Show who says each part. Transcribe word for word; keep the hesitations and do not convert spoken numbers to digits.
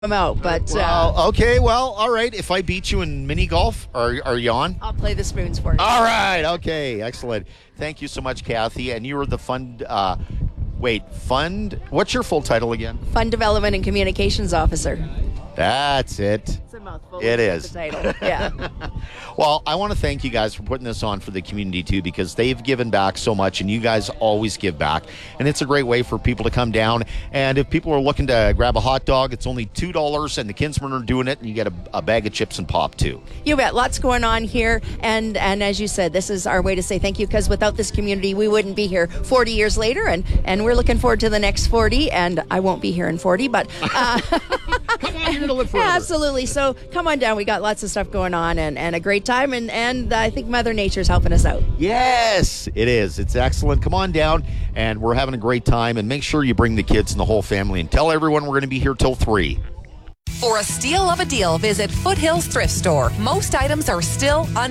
Speaker 1: them out, but uh,
Speaker 2: Well, okay, well, all right. If I beat you in mini golf, are, are you on?
Speaker 1: I'll play the spoons for you.
Speaker 2: All right, okay, excellent. Thank you so much, Kathy. And you were the fund, uh, wait, fund, what's your full title again?
Speaker 1: Fund Development and Communications Officer.
Speaker 2: That's it.
Speaker 1: It's a mouthful.
Speaker 2: It
Speaker 1: That's
Speaker 2: is.
Speaker 1: the title. Yeah.
Speaker 2: Well, I want to thank you guys for putting this on for the community, too, because they've given back so much, and you guys always give back. And it's a great way for people to come down. And if people are looking to grab a hot dog, it's only two dollars, and the Kinsmen are doing it, and you get a, a bag of chips and pop, too.
Speaker 1: You bet. Lots going on here. And, and as you said, this is our way to say thank you, because without this community, we wouldn't be here forty years later. And, and we're looking forward to the next forty. And I won't be here in forty, but... Uh,
Speaker 2: Come on, you're going to live forever.
Speaker 1: Absolutely. So come on down. We got lots of stuff going on and, and a great time. And, and I think Mother Nature's helping us out.
Speaker 2: Yes, it is. It's excellent. Come on down, and we're having a great time. And make sure you bring the kids and the whole family. And tell everyone we're going to be here till three.
Speaker 3: For a steal of a deal, visit Foothills Thrift Store. Most items are still un-